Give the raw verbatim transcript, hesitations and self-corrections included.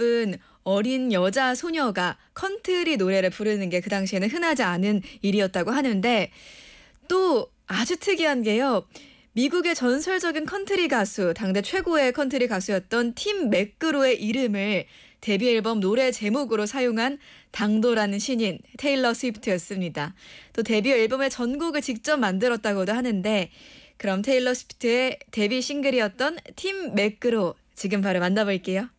예쁜 어린 여자 소녀가 컨트리 노래를 부르는 게 그 당시에는 흔하지 않은 일이었다고 하는데 또 아주 특이한 게요. 미국의 전설적인 컨트리 가수, 당대 최고의 컨트리 가수였던 팀 맥그로의 이름을 데뷔 앨범 노래 제목으로 사용한 당돌하는 신인 테일러 스위프트였습니다. 또 데뷔 앨범의 전곡을 직접 만들었다고도 하는데 그럼 테일러 스위프트의 데뷔 싱글이었던 팀 맥그로 지금 바로 만나볼게요.